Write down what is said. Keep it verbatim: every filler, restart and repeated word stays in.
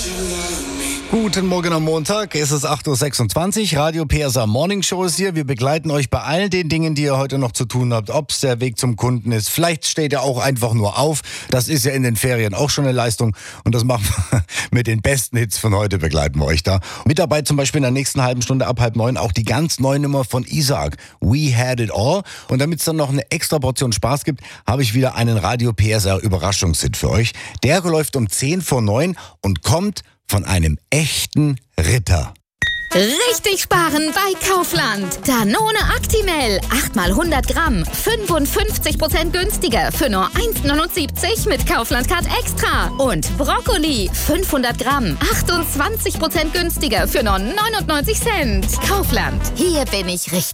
Guten Morgen am Montag, es ist acht Uhr sechsundzwanzig, Radio P S A Morning Show ist hier. Wir begleiten euch bei all den Dingen, die ihr heute noch zu tun habt, ob es der Weg zum Kunden ist. Vielleicht steht ihr auch einfach nur auf, das ist ja in den Ferien auch schon eine Leistung und das machen wir mit den besten Hits von heute, begleiten wir euch da. Mit dabei zum Beispiel in der nächsten halben Stunde ab halb neun auch die ganz neue Nummer von Isaac, We Had It All. Und damit es dann noch eine extra Portion Spaß gibt, habe ich wieder einen Radio P S A Überraschungshit für euch. Der läuft um zehn vor neun und kommt von einem echten Ritter. Richtig sparen bei Kaufland. Danone Actimel, acht mal hundert Gramm, fünfundfünfzig Prozent günstiger für nur eins neunundsiebzig mit Kaufland Card Extra. Und Brokkoli, fünfhundert Gramm, achtundzwanzig Prozent günstiger für nur neunundneunzig Cent. Kaufland, hier bin ich richtig.